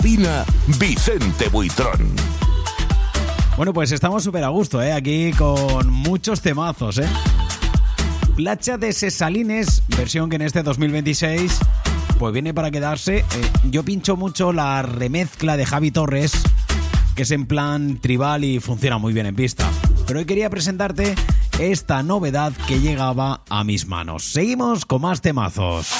Opina Vicente Buitrón. Bueno, pues estamos súper a gusto, aquí con muchos temazos, Platja de ses Salines, versión que en este 2026 pues viene para quedarse. Yo pincho mucho la remezcla de Javi Torres, que es en plan tribal y funciona muy bien en pista. Pero hoy quería presentarte esta novedad que llegaba a mis manos. Seguimos con más temazos.